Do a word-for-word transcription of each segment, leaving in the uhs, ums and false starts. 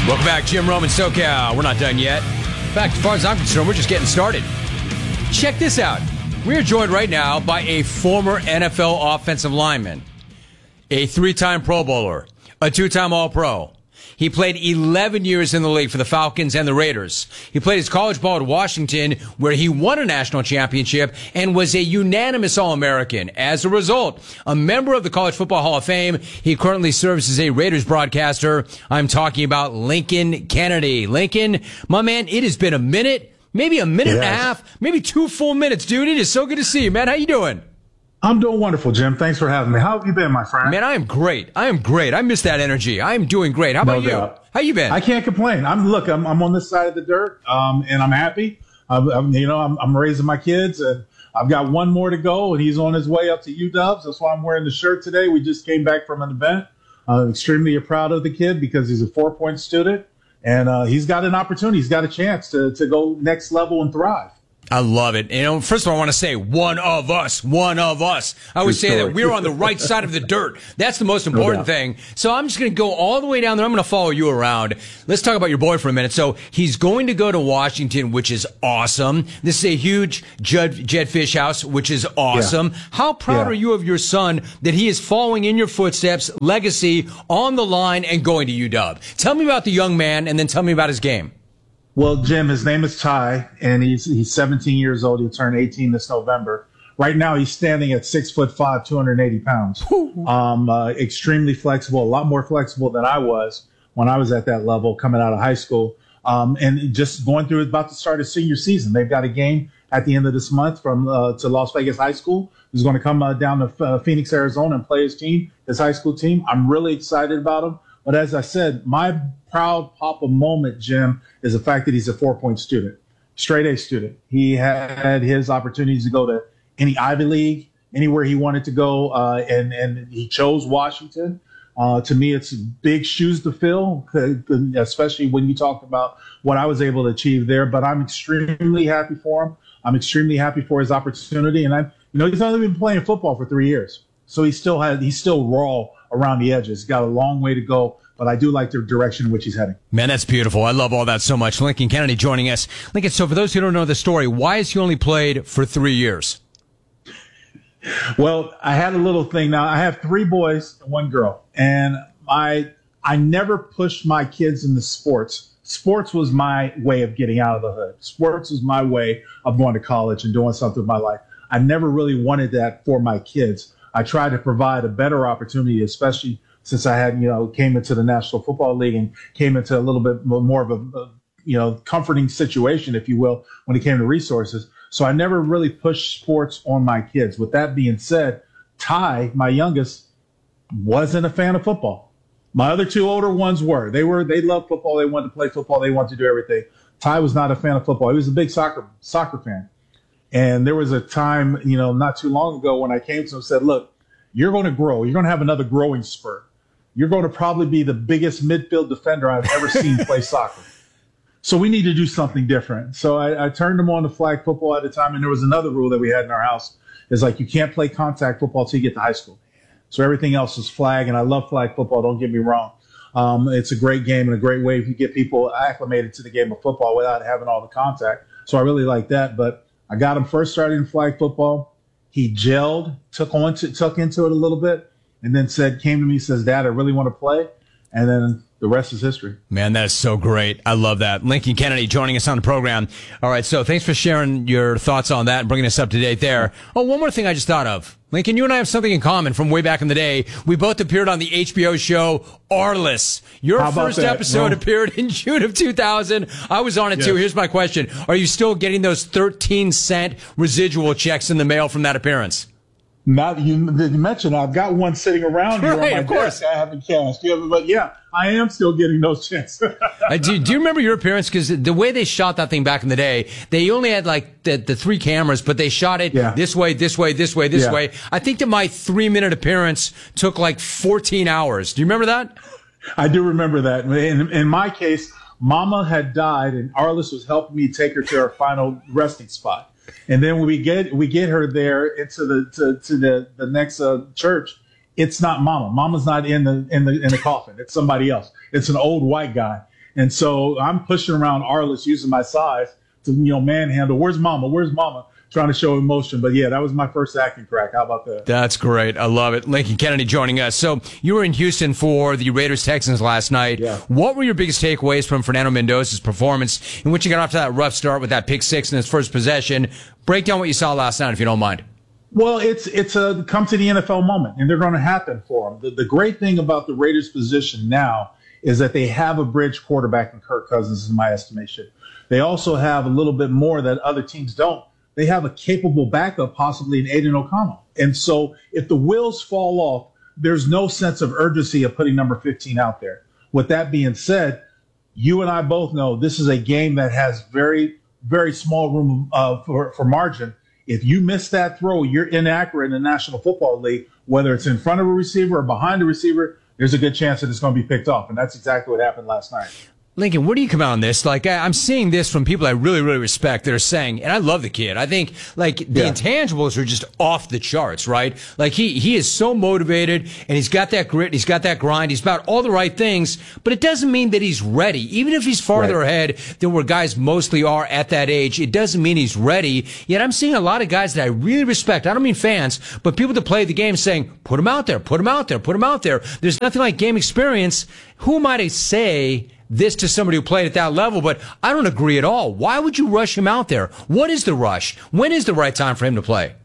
Welcome back, Jim Rome and SoCal. We're not done yet. In fact, as far as I'm concerned, we're just getting started. Check this out. We are joined right now by a former N F L offensive lineman, a three-time Pro Bowler, a two-time All-Pro. He played eleven years in the league for the Falcons and the Raiders. He played his college ball at Washington, where he won a national championship and was a unanimous All-American. As a result, a member of the College Football Hall of Fame, he currently serves as a Raiders broadcaster. I'm talking about Lincoln Kennedy. Lincoln, my man, it has been a minute, maybe a minute yes. and a half, maybe two full minutes, dude. It is so good to see you, man. How you doing? I'm doing wonderful, Jim. Thanks for having me. How have you been, my friend? Man, I am great. I am great. I miss that energy. I am doing great. How about no you? How you been? I can't complain. I'm look. I'm I'm on this side of the dirt, um, and I'm happy. I'm, I'm you know I'm, I'm raising my kids, and I've got one more to go, and he's on his way up to U W. That's why I'm wearing the shirt today. We just came back from an event. I'm extremely proud of the kid because he's a four-point student, and uh, he's got an opportunity. He's got a chance to to go next level and thrive. I love it. You know, first of all, I want to say one of us, one of us. I always say that we're on the right side of the dirt. That's the most important no thing. So I'm just going to go all the way down there. I'm going to follow you around. Let's talk about your boy for a minute. So he's going to go to Washington, which is awesome. This is a huge Jed, Jed Fish house, which is awesome. Yeah. How proud yeah. are you of your son that he is following in your footsteps, legacy on the line and going to U W? Tell me about the young man and then tell me about his game. Well, Jim, his name is Ty, and he's he's seventeen years old. He'll turn eighteen this November. Right now, he's standing at six foot five, two hundred eighty pounds. Um, uh, extremely flexible, a lot more flexible than I was when I was at that level coming out of high school. Um, and just going through, about to start his senior season. They've got a game at the end of this month from uh, to Las Vegas High School. He's going to come uh, down to uh, Phoenix, Arizona, and play his team, his high school team. I'm really excited about him. But as I said, my proud papa moment, Jim, is the fact that he's a four-point student, straight A student. He had his opportunities to go to any Ivy League, anywhere he wanted to go, uh, and, and he chose Washington. Uh, to me, it's big shoes to fill, especially when you talk about what I was able to achieve there. But I'm extremely happy for him. I'm extremely happy for his opportunity. And I, you know, he's only been playing football for three years, so he's still had he's still raw around the edges. He's got a long way to go, but I do like the direction in which he's heading. Man, that's beautiful. I love all that so much. Lincoln Kennedy joining us. Lincoln, so for those who don't know the story, why has he only played for three years? Well, I had a little thing. Now, I have three boys and one girl, and I I never pushed my kids into sports. Sports was my way of getting out of the hood. Sports was my way of going to college and doing something with my life. I never really wanted that for my kids. I tried to provide a better opportunity, especially since I had, you know, came into the National Football League and came into a little bit more of a, a, you know, comforting situation, if you will, when it came to resources. So I never really pushed sports on my kids. With that being said, Ty, my youngest, wasn't a fan of football. My other two older ones were. They were. They loved football. They wanted to play football. They wanted to do everything. Ty was not a fan of football. He was a big soccer soccer fan. And there was a time, you know, not too long ago when I came to him and said, look, you're going to grow. You're going to have another growing spurt. You're going to probably be the biggest midfield defender I've ever seen play soccer. So we need to do something different. So I, I turned him on to flag football at the time. And there was another rule that we had in our house is like, you can't play contact football until you get to high school. So everything else is flag. And I love flag football. Don't get me wrong. Um, it's a great game and a great way to get people acclimated to the game of football without having all the contact. So I really like that. But I got him first started in flag football. He gelled, took on to, took into it a little bit, and then said, came to me, says, Dad, I really want to play. And then the rest is history. Man, that is so great. I love that. Lincoln Kennedy joining us on the program. All right, so thanks for sharing your thoughts on that and bringing us up to date there. Oh, one more thing I just thought of. Lincoln, you and I have something in common from way back in the day. We both appeared on the H B O show Arliss. Your first that? episode no. appeared in June of two thousand. I was on it yes. too. Here's my question. Are you still getting those thirteen cent residual checks in the mail from that appearance? Not you, you mentioned I've got one sitting around here right, on my of course. desk. I haven't cashed, yeah, but yeah, I am still getting those checks. uh, do, do you remember your appearance? Because the way they shot that thing back in the day, they only had like the, the three cameras, but they shot it yeah. this way, this way, this way, this yeah. way. I think that my three minute appearance took like fourteen hours. Do you remember that? I do remember that. In, in my case, Mama had died, and Arliss was helping me take her to her final resting spot. And then when we get we get her there into the to, to the the next uh, church, it's not Mama. Mama's not in the in the in the coffin. It's somebody else. It's an old white guy. And so I'm pushing around Arliss using my size to, you know, manhandle. Where's mama? Where's mama? Trying to show emotion. But yeah, that was my first acting crack. How about that? That's great. I love it. Lincoln Kennedy joining us. So you were in Houston for the Raiders-Texans last night. Yeah. What were your biggest takeaways from Fernando Mendoza's performance in which he got off to that rough start with that pick six in his first possession? Break down what you saw last night, if you don't mind. Well, it's it's a come to the N F L moment, and they're going to happen for him. The, the great thing about the Raiders' position now is that they have a bridge quarterback in Kirk Cousins, in my estimation. They also have a little bit more that other teams don't. They have a capable backup, possibly in Aiden O'Connell. And so if the wheels fall off, there's no sense of urgency of putting number fifteen out there. With that being said, you and I both know this is a game that has very, very small room uh, for, for margin. If you miss that throw, you're inaccurate in the National Football League, whether it's in front of a receiver or behind a receiver, there's a good chance that it's going to be picked off. And that's exactly what happened last night. Lincoln, where do you come out on this? Like, I'm seeing this from people I really, really respect that are saying, and I love the kid. I think, like, the yeah. intangibles are just off the charts, right? Like, he, he is so motivated, and he's got that grit, he's got that grind, he's about all the right things, but it doesn't mean that he's ready. Even if he's farther right. ahead than where guys mostly are at that age, it doesn't mean he's ready. Yet I'm seeing a lot of guys that I really respect. I don't mean fans, but people that play the game saying, put him out there, put him out there, put him out there. There's nothing like game experience. Who am I to say this to somebody who played at that level? But I don't agree at all. Why would you rush him out there? What is the rush? When is the right time for him to play?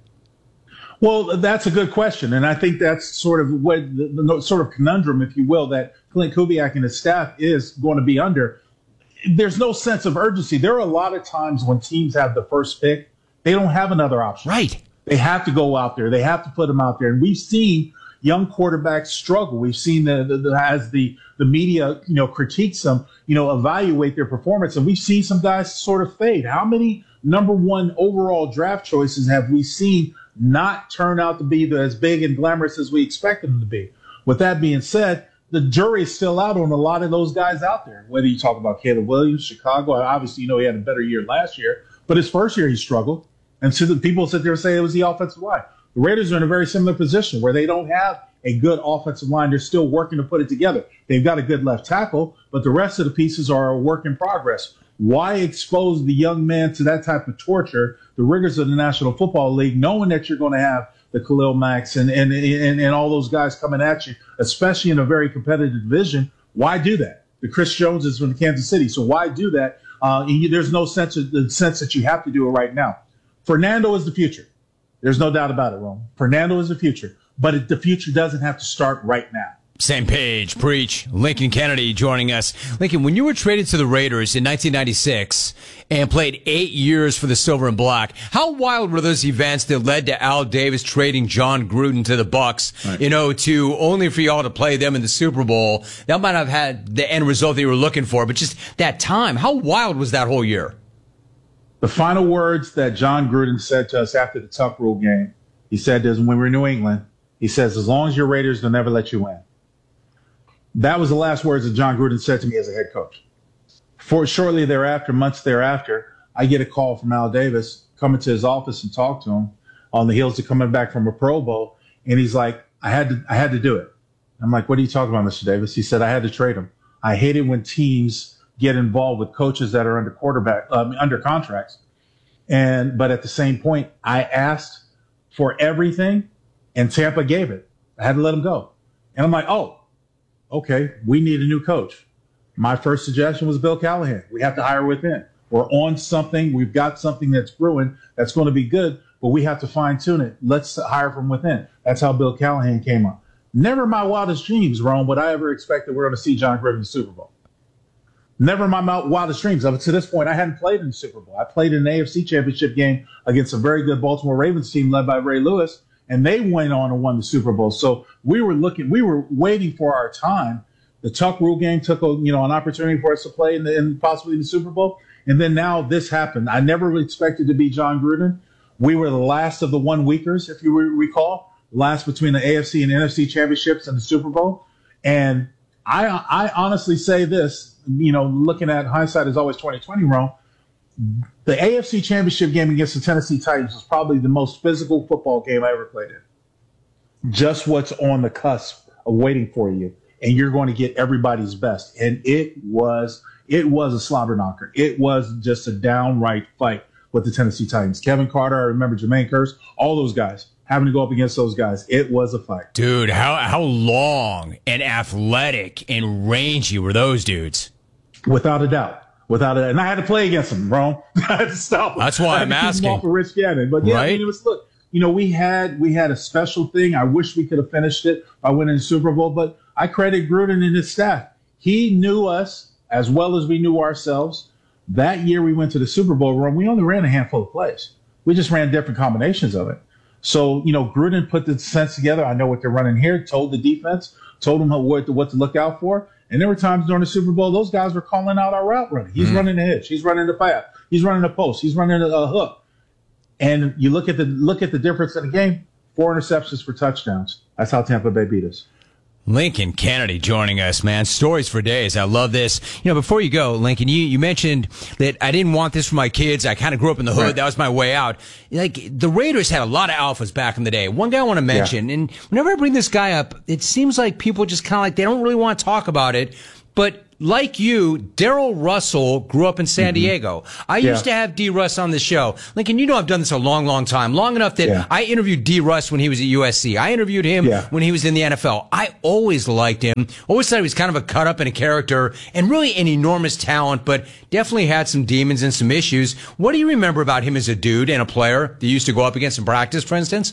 Well, that's a good question. And I think that's sort of what the, the sort of conundrum, if you will, that Clint Kubiak and his staff is going to be under. There's no sense of urgency. There are a lot of times when teams have the first pick, they don't have another option. Right. They have to go out there. They have to put him out there. And we've seen young quarterbacks struggle. We've seen the, the, the as the the media, you know, critiques them, you know, evaluate their performance, and we've seen some guys sort of fade. How many number one overall draft choices have we seen not turn out to be the, as big and glamorous as we expected them to be? With that being said, the jury is still out on a lot of those guys out there. Whether you talk about Caleb Williams, Chicago, obviously, you know, he had a better year last year, but his first year he struggled, and so the people sit there and say it was the offensive line. The Raiders are in a very similar position where they don't have a good offensive line. They're still working to put it together. They've got a good left tackle, but the rest of the pieces are a work in progress. Why expose the young man to that type of torture, the rigors of the National Football League, knowing that you're going to have the Khalil Macks and, and, and, and all those guys coming at you, especially in a very competitive division? Why do that? The Chris Jones is from Kansas City, so why do that? Uh, there's no sense of, the sense that you have to do it right now. Fernando is the future. There's no doubt about it, Rome. Fernando is the future, but it, the future doesn't have to start right now. Same page, preach. Lincoln Kennedy joining us. Lincoln, when you were traded to the Raiders in nineteen ninety-six and played eight years for the Silver and Black, how wild were those events that led to Al Davis trading John Gruden to the Bucks, right. you know, to only for y'all to play them in the Super Bowl? That might have had the end result that you were looking for, but just that time, how wild was that whole year? The final words that John Gruden said to us after the Tuck Rule game, he said this when we were in New England, he says, as long as you're Raiders, they'll never let you win. That was the last words that John Gruden said to me as a head coach. For shortly thereafter, months thereafter, I get a call from Al Davis, coming to his office and talk to him on the heels of coming back from a Pro Bowl. And he's like, I had to, I had to do it. I'm like, what are you talking about, Mister Davis? He said, I had to trade him. I hate it when teams get involved with coaches that are under quarterback, um, under contracts. And, but at the same point, I asked for everything and Tampa gave it. I had to let him go. And I'm like, oh, okay, we need a new coach. My first suggestion was Bill Callahan. We have to hire within. We're on something. We've got something that's brewing that's going to be good, but we have to fine tune it. Let's hire from within. That's how Bill Callahan came up. Never in my wildest dreams, Rome, would I ever expect that we're going to see John Gruden in the Super Bowl. Never in my wildest dreams. Up to this point, I hadn't played in the Super Bowl. I played in an A F C Championship game against a very good Baltimore Ravens team led by Ray Lewis, and they went on and won the Super Bowl. So we were looking, we were waiting for our time. The Tuck Rule game took a, you know, an opportunity for us to play in, the, in possibly the Super Bowl, and then now this happened. I never expected to be John Gruden. We were the last of the one weekers, if you recall, last between the A F C and N F C championships and the Super Bowl, and I, I honestly say this, you know, looking at hindsight is always twenty twenty, Rome. The A F C Championship game against the Tennessee Titans was probably the most physical football game I ever played in. Just what's on the cusp of waiting for you, and you're going to get everybody's best. And it was It was a slobber knocker. It was just a downright fight with the Tennessee Titans. Kevin Carter, I remember Jermaine Kearse, all those guys having to go up against those guys. It was a fight. Dude, how how long and athletic and rangy were those dudes? Without a doubt. Without a doubt. And I had to play against them, bro. I had to stop them. That's why I'm asking. Off of Rich Gannon. But yeah, right? I mean, it was, look, you know, we had we had a special thing. I wish we could have finished it by winning the Super Bowl, but I credit Gruden and his staff. He knew us as well as we knew ourselves. That year we went to the Super Bowl run. We only ran a handful of plays. We just ran different combinations of it. So, you know, Gruden put the sense together. I know what they're running here, told the defense, told them what to, what to look out for. And there were times during the Super Bowl, those guys were calling out our route running. He's mm. running the hitch. He's running the pass. He's running the post. He's running a hook. And you look at the look at the difference in the game, four interceptions for touchdowns. That's how Tampa Bay beat us. Lincoln Kennedy joining us, man. Stories for days. I love this. You know, before you go, Lincoln, you, you mentioned that I didn't want this for my kids. I kind of grew up in the hood. Right. That was my way out. Like, the Raiders had a lot of alphas back in the day. One guy I want to mention, yeah. and whenever I bring this guy up, it seems like people just kind of like, they don't really want to talk about it. But like you, Daryl Russell grew up in San mm-hmm. Diego. I yeah. used to have D. Russ on the show. Lincoln, you know I've done this a long, long time. Long enough that yeah. I interviewed D. Russ when he was at U S C. I interviewed him yeah. when he was in the N F L. I always liked him. Always thought he was kind of a cut-up and a character and really an enormous talent, but definitely had some demons and some issues. What do you remember about him as a dude and a player that you used to go up against in practice, for instance?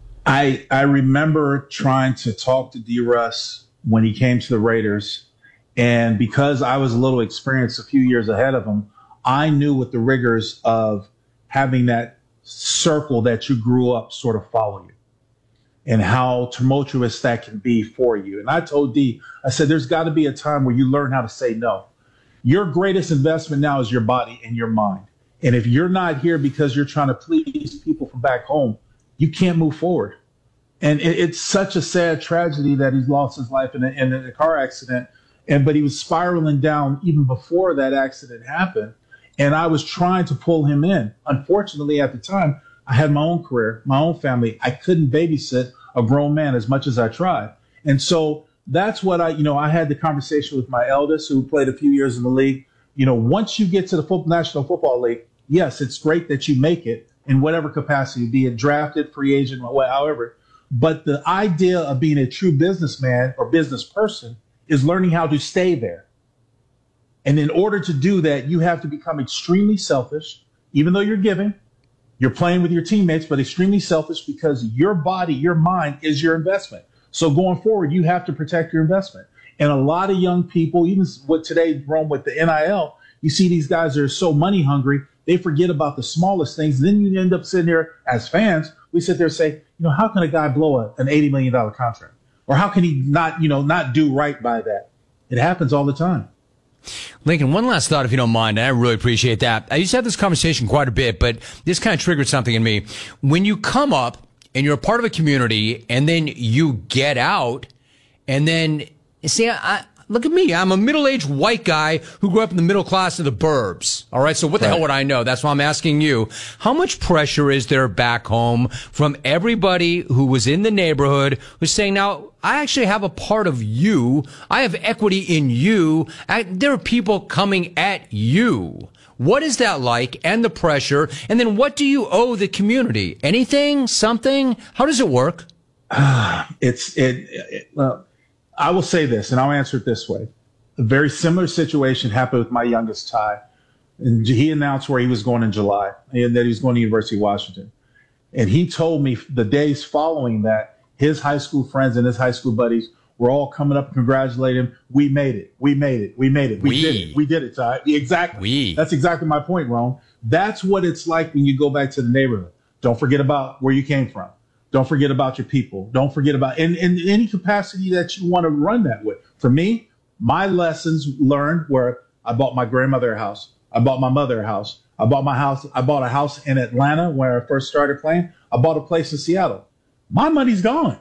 I I remember trying to talk to D. Russ when he came to the Raiders. And because I was a little experienced a few years ahead of him, I knew what the rigors of having that circle that you grew up sort of follow you and how tumultuous that can be for you. And I told D, I said, there's got to be a time where you learn how to say no. Your greatest investment now is your body and your mind. And if you're not here because you're trying to please people from back home, you can't move forward. And it, it's such a sad tragedy that he's lost his life in a, in a car accident. And but he was spiraling down even before that accident happened. And I was trying to pull him in. Unfortunately, at the time, I had my own career, my own family. I couldn't babysit a grown man as much as I tried. And so that's what I, you know, I had the conversation with my eldest who played a few years in the league. You know, once you get to the football, National Football League, yes, it's great that you make it in whatever capacity, be it drafted, free agent, however. But the idea of being a true businessman or business person is learning how to stay there. And in order to do that, you have to become extremely selfish, even though you're giving, you're playing with your teammates, but extremely selfish because your body, your mind is your investment. So going forward, you have to protect your investment. And a lot of young people, even with today, Rome, with the N I L, you see these guys that are so money hungry, they forget about the smallest things. Then you end up sitting here as fans, we sit there and say, you know, how can a guy blow a, an eighty million dollars contract? Or how can he not, you know, not do right by that? It happens all the time. Lincoln, one last thought, if you don't mind, and I really appreciate that. I used to have this conversation quite a bit, but this kind of triggered something in me. When you come up and you're a part of a community and then you get out and then, see, I, look at me. I'm a middle-aged white guy who grew up in the middle class of the burbs. All right, so what the right. hell would I know? That's why I'm asking you. How much pressure is there back home from everybody who was in the neighborhood who's saying, now, I actually have a part of you. I have equity in you. I, there are people coming at you. What is that like, and the pressure? And then what do you owe the community? Anything? Something? How does it work? Uh, it's it. it uh, I will say this, and I'll answer it this way. A very similar situation happened with my youngest, Ty. And he announced where he was going in July and that he was going to University of Washington. And he told me the days following that, his high school friends and his high school buddies were all coming up and congratulating him. We made it. We made it. We made it. We, we. did it. We did it, Ty. Exactly. We. That's exactly my point, Rome. That's what it's like when you go back to the neighborhood. Don't forget about where you came from. Don't forget about your people. Don't forget about in, in any capacity that you want to run that with. For me, my lessons learned were I bought my grandmother a house. I bought my mother a house. I bought my house. I bought a house in Atlanta where I first started playing. I bought a place in Seattle. My money's gone.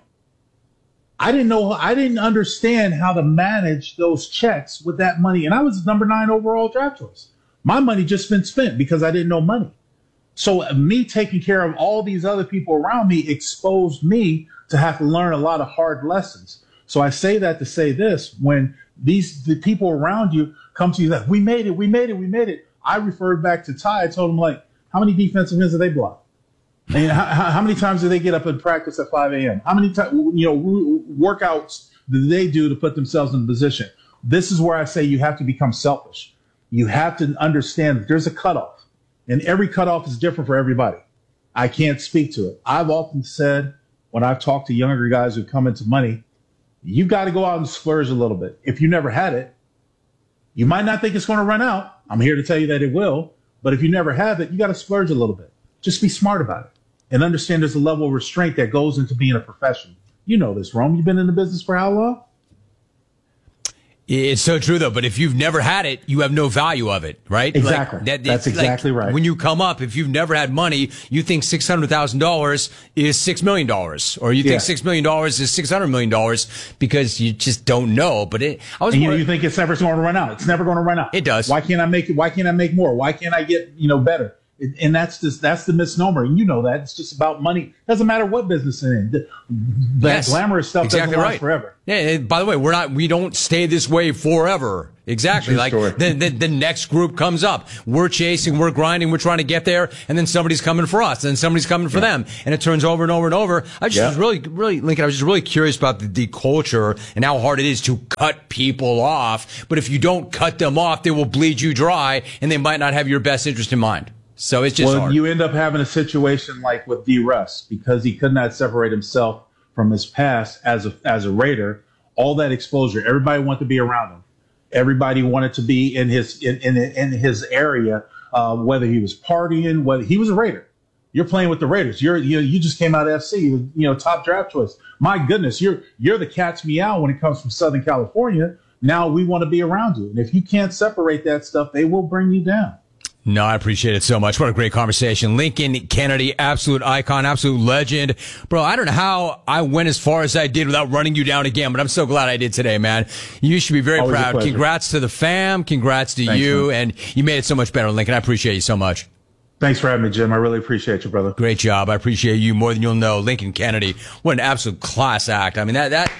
I didn't know. I didn't understand how to manage those checks with that money. And I was number nine overall draft choice. My money just been spent because I didn't know money. So me taking care of all these other people around me exposed me to have to learn a lot of hard lessons. So I say that to say this, when These the people around you come to you like, we made it, we made it, we made it. I referred back to Ty. I told him, like, how many defensive ends did they block? And how, how many times did they get up and practice at five a.m.? How many times, you know, workouts did they do to put themselves in position? This is where I say you have to become selfish. You have to understand that there's a cutoff, and every cutoff is different for everybody. I can't speak to it. I've often said when I've talked to younger guys who come into money, you got to go out and splurge a little bit. If you never had it, you might not think it's going to run out. I'm here to tell you that it will. But if you never have it, you got to splurge a little bit. Just be smart about it and understand there's a level of restraint that goes into being a professional. You know this, Rome. You've been in the business for how long? It's so true, though. But if you've never had it, you have no value of it, right? Exactly. Like, that, That's exactly like right. When you come up, if you've never had money, you think six hundred thousand dollars is six million dollars. Or you think Yeah. six million dollars is six hundred million dollars because you just don't know. But it, I was And you, more, you think it's never going to run out. It's never going to run out. It does. Why can't I make it? Why can't I make more? Why can't I get, you know, better? And and that's just, that's the misnomer. And you know that. It's just about money. Doesn't matter what business it's in. The, that Yes, glamorous stuff exactly doesn't last right. forever. Yeah. and By the way, we're not. We don't stay this way forever. Exactly. True Like story. the, the the next group comes up. We're chasing. We're grinding. We're trying to get there, and then somebody's coming for us, and somebody's coming for them, and it turns over and over and over. I just Yeah. was really, really, Lincoln. I was just really curious about the, the culture and how hard it is to cut people off. But if you don't cut them off, they will bleed you dry, and they might not have your best interest in mind. So it's just Well, hard. you end up having a situation like with D. Russ because he could not separate himself from his past as a as a Raider. All that exposure, everybody wanted to be around him. Everybody wanted to be in his in in, in his area, uh, whether he was partying, whether he was a Raider. You're playing with the Raiders. You're you you just came out of F C, you know, top draft choice. My goodness, you're you're the cat's meow when it comes from Southern California. Now we want to be around you, and if you can't separate that stuff, they will bring you down. No, I appreciate it so much. What a great conversation. Lincoln Kennedy, absolute icon, absolute legend. Bro, I don't know how I went as far as I did without running you down again, but I'm so glad I did today, man. You should be very Always a proud. pleasure. Congrats to the fam. Congrats to Thanks, you. man. And you made it so much better, Lincoln. I appreciate you so much. Thanks for having me, Jim. I really appreciate you, brother. Great job. I appreciate you more than you'll know. Lincoln Kennedy. What an absolute class act. I mean, that, that,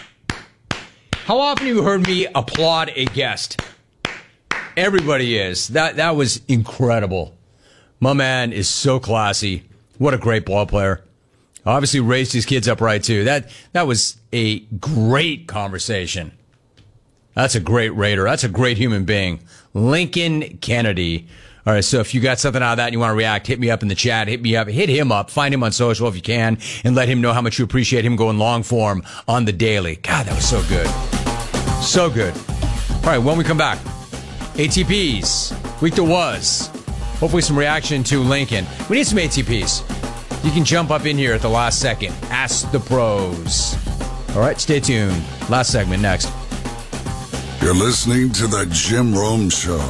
how often have you heard me applaud a guest? Everybody is. That that was incredible. My man is so classy. What a great ball player. Obviously raised his kids up right too. That that was a great conversation. That's a great Raider. That's a great human being. Lincoln Kennedy. All right, so if you got something out of that and you want to react, hit me up in the chat. Hit me up. Hit him up. Find him on social if you can, and let him know how much you appreciate him going long form on the daily. God, that was so good. So good. All right, when we come back, A T Ps, week that was. Hopefully some reaction to Lincoln. We need some A T Ps. You can jump up in here at the last second. Ask the pros. All right, stay tuned. Last segment next. You're listening to the Jim Rome Show.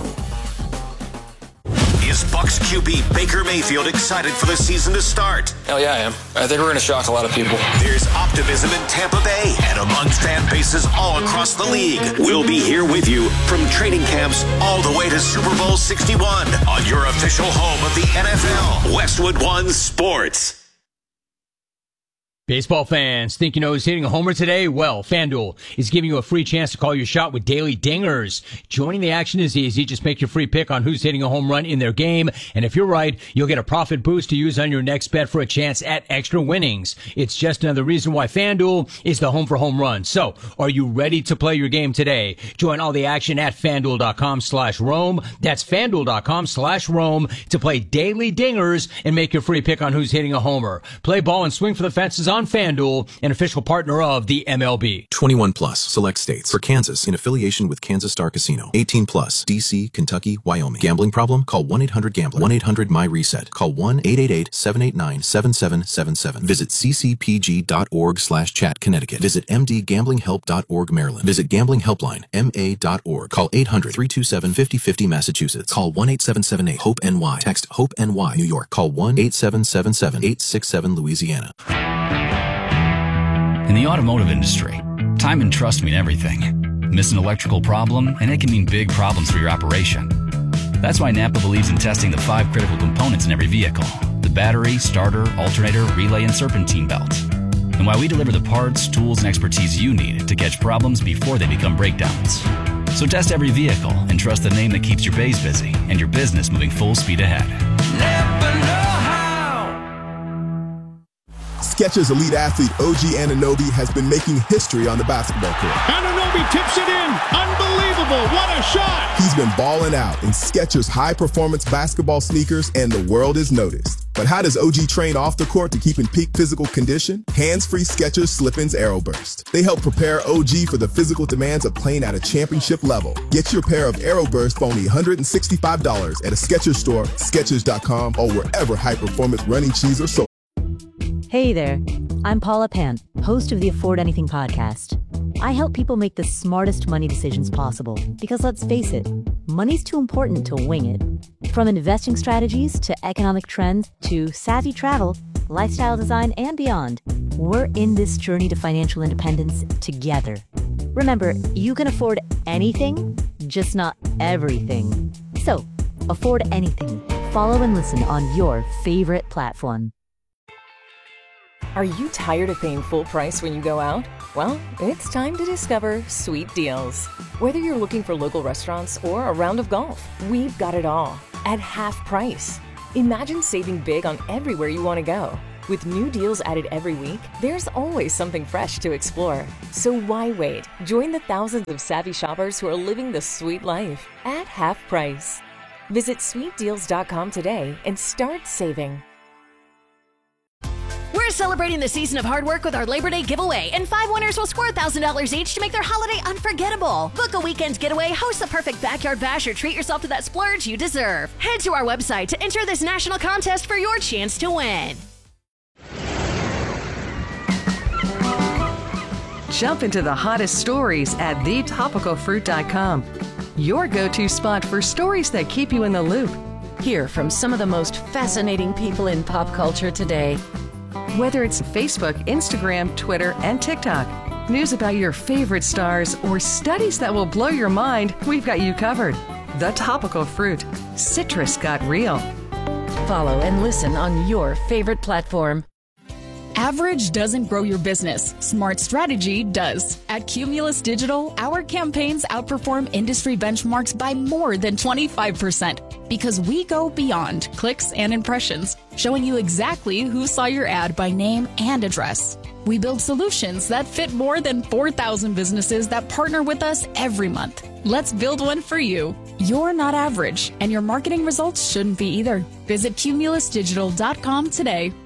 Is Bucs Q B Baker Mayfield excited for the season to start? Hell yeah, I am. I think we're going to shock a lot of people. There's optimism in Tampa Bay and among fan bases all across the league. We'll be here with you from training camps all the way to Super Bowl sixty-one on your official home of the N F L, Westwood One Sports. Baseball fans, think you know who's hitting a homer today? Well, FanDuel is giving you a free chance to call your shot with daily dingers. Joining the action is easy. Just make your free pick on who's hitting a home run in their game. And if you're right, you'll get a profit boost to use on your next bet for a chance at extra winnings. It's just another reason why FanDuel is the home for home runs. So, are you ready to play your game today? Join all the action at FanDuel.com slash Rome. That's FanDuel.com slash Rome to play daily dingers and make your free pick on who's hitting a homer. Play ball and swing for the fences on FanDuel, an official partner of the M L B. twenty-one plus, select states. For Kansas, in affiliation with Kansas Star Casino. eighteen plus, D C, Kentucky, Wyoming. Gambling problem? Call one eight hundred gambler. one eight hundred my reset. Call one eight eight eight, seven eight nine, seven seven seven seven. Visit ccpg.org slash chat Connecticut. Visit m d gambling help dot org Maryland. Visit Gambling Helpline, M A dot org. Call eight hundred, three two seven, five oh five oh Massachusetts. Call one eight seven seven eight, hope N Y. Text HOPE-NY, New York. Call one eight seven seven seven, eight six seven Louisiana. In the automotive industry, time and trust mean everything. Miss an electrical problem, and it can mean big problems for your operation. That's why Napa believes in testing the five critical components in every vehicle: the battery, starter, alternator, relay, and serpentine belt. and why we deliver the parts, tools, and expertise you need to catch problems before they become breakdowns. So test every vehicle and trust the name that keeps your bays busy and your business moving full speed ahead. Never know how. Skechers elite athlete O G Anunoby has been making history on the basketball court. Anunoby tips it in. Unbelievable. What a shot. He's been balling out in Skechers high-performance basketball sneakers, and the world has noticed. But how does O G train off the court to keep in peak physical condition? Hands-free Skechers Slip-ins Aeroburst. They help prepare O G for the physical demands of playing at a championship level. Get your pair of Aeroburst for only one hundred sixty-five dollars at a Skechers store, Skechers dot com, or wherever high-performance running shoes are sold. Hey there, I'm Paula Pant, host of the Afford Anything podcast. I help people make the smartest money decisions possible because, let's face it, money's too important to wing it. From investing strategies to economic trends to savvy travel, lifestyle design, and beyond, we're in this journey to financial independence together. Remember, you can afford anything, just not everything. So, afford anything. Follow and listen on your favorite platform. Are you tired of paying full price when you go out? Well, it's time to discover Sweet Deals. Whether you're looking for local restaurants or a round of golf, we've got it all at half price. Imagine saving big on everywhere you want to go. With new deals added every week, there's always something fresh to explore. So why wait? Join the thousands of savvy shoppers who are living the sweet life at half price. Visit sweet deals dot com today and start saving. We're celebrating the season of hard work with our Labor Day giveaway, and five winners will score one thousand dollars each to make their holiday unforgettable. Book a weekend getaway, host the perfect backyard bash, or treat yourself to that splurge you deserve. Head to our website to enter this national contest for your chance to win. Jump into the hottest stories at the topical fruit dot com. Your go-to spot for stories that keep you in the loop. Hear from some of the most fascinating people in pop culture today. Whether it's Facebook, Instagram, Twitter, and TikTok, news about your favorite stars, or studies that will blow your mind, we've got you covered. The Topical Fruit. Citrus got real. Follow and listen on your favorite platform. Average doesn't grow your business. Smart strategy does. At Cumulus Digital, our campaigns outperform industry benchmarks by more than twenty-five percent because we go beyond clicks and impressions, showing you exactly who saw your ad by name and address. We build solutions that fit more than four thousand businesses that partner with us every month. Let's build one for you. You're not average, and your marketing results shouldn't be either. Visit cumulus digital dot com today.